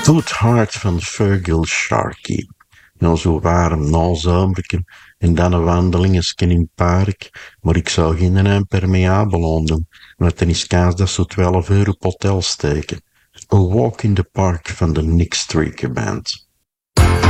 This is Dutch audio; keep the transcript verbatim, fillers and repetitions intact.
Goed hart van Fergal Sharkey. Nou, zo warm nazomerken en dan een wandelingetje in het park. Maar ik zou geen impermeabel aandoen, want dan is kaas dat zo twaalf euro op hotel steken. A Walk in the Park van de Nick Streaker Band.